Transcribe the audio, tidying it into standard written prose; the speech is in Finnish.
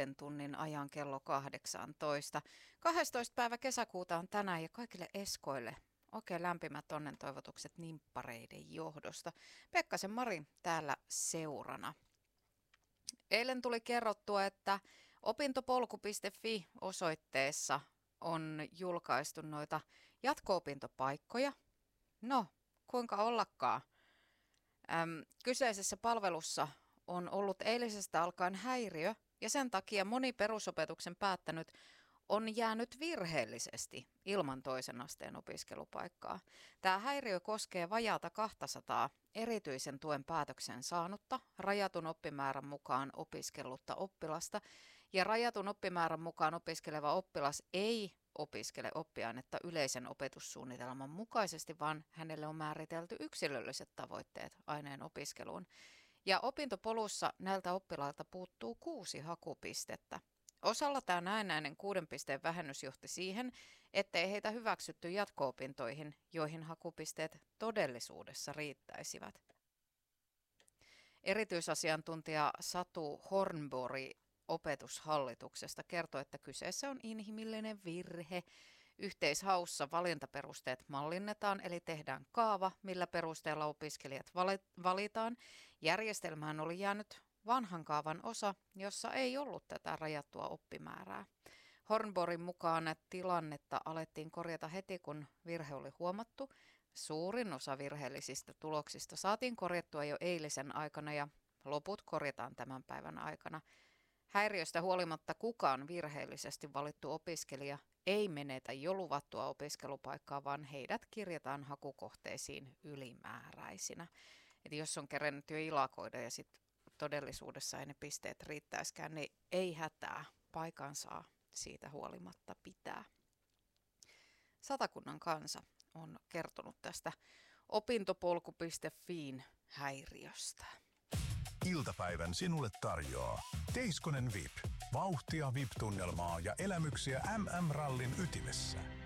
2 tunnin ajan kello 18. 12. päivä kesäkuuta on tänään ja kaikille eskoille oikein lämpimät onnentoivotukset nimppareiden johdosta. Pekkasen Mari täällä seurana. Eilen tuli kerrottua, että opintopolku.fi osoitteessa on julkaistu noita jatko-opintopaikkoja. No, kuinka ollakaan? Kyseisessä palvelussa on ollut eilisestä alkaen häiriö ja sen takia moni perusopetuksen päättänyt on jäänyt virheellisesti ilman toisen asteen opiskelupaikkaa. Tämä häiriö koskee vajaata 200 erityisen tuen päätöksen saanutta, rajatun oppimäärän mukaan opiskellutta oppilasta ja rajatun oppimäärän mukaan opiskeleva oppilas ei opiskele oppiainetta yleisen opetussuunnitelman mukaisesti, vaan hänelle on määritelty yksilölliset tavoitteet aineen opiskeluun. Ja opintopolussa näiltä oppilailta puuttuu 6 hakupistettä. Osalla tämä näennäinen 6 pisteen vähennys johti siihen, ettei heitä hyväksytty jatko-opintoihin, joihin hakupisteet todellisuudessa riittäisivät. Erityisasiantuntija Satu Hornborg Opetushallituksesta kertoi, että kyseessä on inhimillinen virhe. Yhteishaussa valintaperusteet mallinnetaan, eli tehdään kaava, millä perusteella opiskelijat valitaan. Järjestelmään oli jäänyt vanhan kaavan osa, jossa ei ollut tätä rajattua oppimäärää. Hornborgin mukaan tilannetta alettiin korjata heti, kun virhe oli huomattu. Suurin osa virheellisistä tuloksista saatiin korjattua jo eilisen aikana ja loput korjataan tämän päivän aikana. Häiriöstä huolimatta kukaan virheellisesti valittu opiskelija ei menetä jo luvattua opiskelupaikkaa, vaan heidät kirjataan hakukohteisiin ylimääräisinä. Eli jos on kerennyt jo ilakoida ja sitten todellisuudessa ei ne pisteet riittäisikään, niin ei hätää, paikan saa siitä huolimatta pitää. Satakunnan Kansa on kertonut tästä opintopolku.fiin häiriöstä. Iltapäivän sinulle tarjoaa Teiskonen VIP. Vauhtia VIP-tunnelmaa ja elämyksiä MM-rallin ytimessä.